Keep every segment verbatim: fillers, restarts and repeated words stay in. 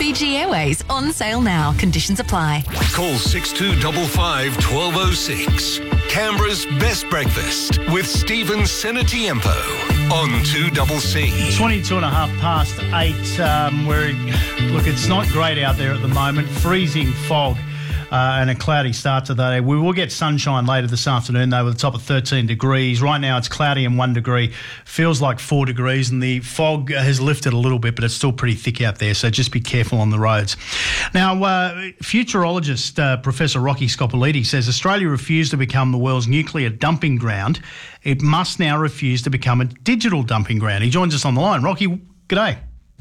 Fiji Airways on sale now. Conditions apply. Call six two five five, one two oh six. Canberra's Best Breakfast with Stephen Senatiempo on two C C. twenty-two and a half past eight. Um, where look, it's not great out there at the moment. Freezing fog. Uh, and a cloudy start to the day. We will get sunshine later this afternoon, though, with a top of thirteen degrees. Right now it's cloudy and one degree. Feels like four degrees, and the fog has lifted a little bit, but it's still pretty thick out there, so just be careful on the roads. Now, uh, futurologist uh, Professor Rocky Scopoliti says Australia refused to become the world's nuclear dumping ground. It must now refuse to become a digital dumping ground. He joins us on the line. Rocky, g'day.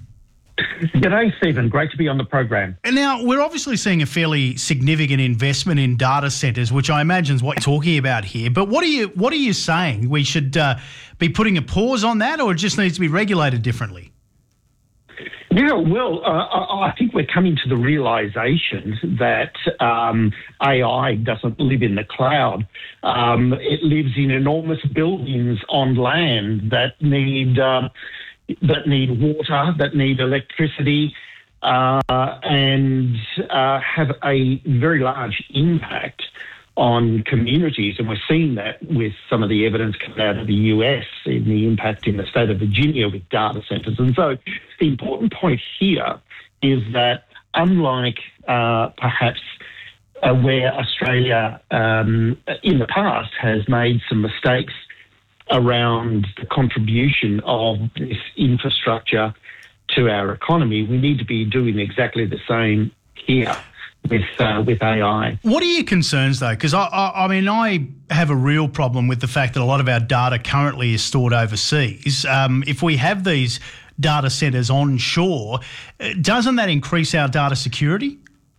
G'day, Stephen. Great to be on the program. And now, we're obviously seeing a fairly significant investment in data centres, which I imagine is what you're talking about here. But what are you what are you saying? We should uh, be putting a pause on that, or it just needs to be regulated differently? Yeah, well, uh, I I think we're coming to the realisation that um, A I doesn't live in the cloud. Um, it lives in enormous buildings on land that need... Um, that need water, that need electricity, uh, and uh, have a very large impact on communities. And we're seeing that with some of the evidence coming out of the U S in the impact in the state of Virginia with data centres. And so the important point here is that unlike uh, perhaps uh, where Australia um, in the past has made some mistakes around the contribution of this infrastructure to our economy, we need to be doing exactly the same here with uh, with A I. What are your concerns, though? Because, I, I, I mean, I have a real problem with the fact that a lot of our data currently is stored overseas. Um, if we have these data centres onshore, doesn't that increase our data security?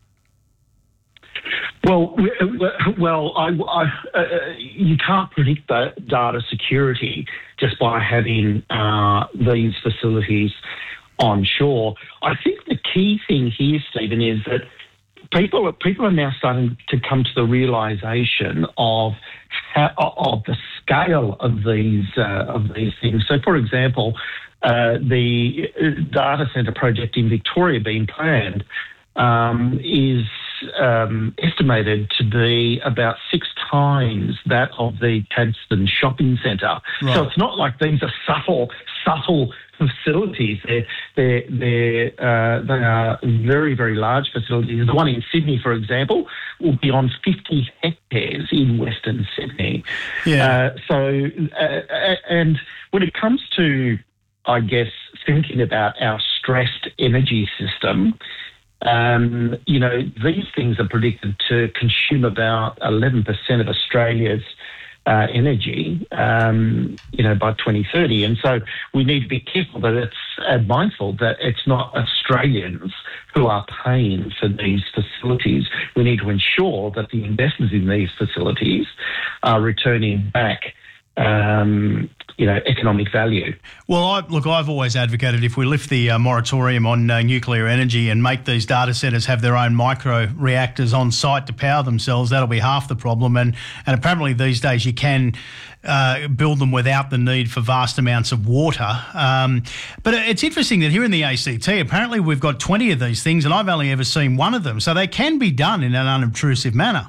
Well, well, I, I, uh, you can't predict the data security just by having uh, these facilities onshore. I think the key thing here, Stephen, is that people are, people are now starting to come to the realisation of how, of the scale of these uh, of these things. So, for example, uh, the data centre project in Victoria being planned um, is Um, estimated to be about six times that of the Cadston Shopping Centre. Right. So it's not like these are subtle, subtle facilities. They're, they're, they're, uh, they are very, very large facilities. The one in Sydney, for example, will be on fifty hectares in Western Sydney. Yeah. Uh, so, uh, and when it comes to, I guess, thinking about our stressed energy system, Um, you know, these things are predicted to consume about eleven percent of Australia's uh, energy, um, you know, by twenty thirty. And so we need to be careful that it's uh, mindful that it's not Australians who are paying for these facilities. We need to ensure that the investors in these facilities are returning back um, you know, economic value. Well, I, look, I've always advocated if we lift the uh, moratorium on uh, nuclear energy and make these data centres have their own micro reactors on site to power themselves, that'll be half the problem. And, and apparently these days you can uh, build them without the need for vast amounts of water. Um, but it's interesting that here in the A C T, apparently we've got twenty of these things and I've only ever seen one of them. So they can be done in an unobtrusive manner.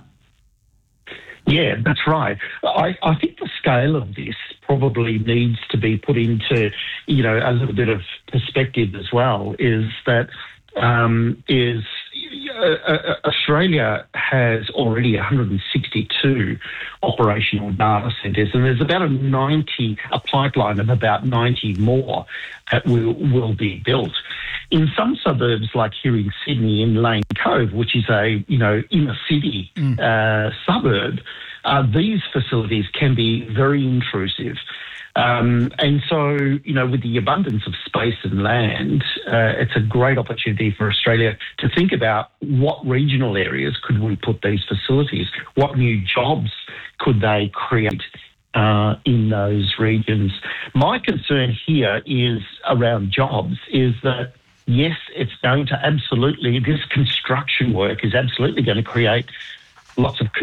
Yeah, that's right. I, I think the scale of this probably needs to be put into, you know, a little bit of perspective as well, is that um, is uh, Australia has already one hundred sixty-two operational data centres, and there's about a ninety, a pipeline of about ninety more that will, will be built. In some suburbs, like here in Sydney, in Lane Cove, which is a, you know, inner city mm. uh, suburb, uh, these facilities can be very intrusive. Um, and so, you know, with the abundance of space and land, uh, it's a great opportunity for Australia to think about what regional areas could we put these facilities, what new jobs could they create uh, in those regions. My concern here is around jobs, is that yes, it's going to absolutely, this construction work is absolutely going to create lots of